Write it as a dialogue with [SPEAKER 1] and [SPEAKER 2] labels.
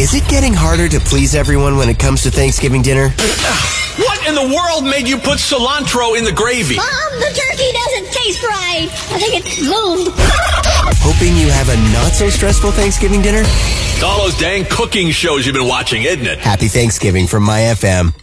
[SPEAKER 1] Is it getting harder to please everyone when it comes to Thanksgiving dinner?
[SPEAKER 2] What in the world made you put cilantro in the gravy?
[SPEAKER 3] Mom, the turkey doesn't taste right. I think it moved.
[SPEAKER 1] Hoping you have a not-so-stressful Thanksgiving dinner?
[SPEAKER 2] It's all those dang cooking shows you've been watching, isn't it?
[SPEAKER 1] Happy Thanksgiving from My FM.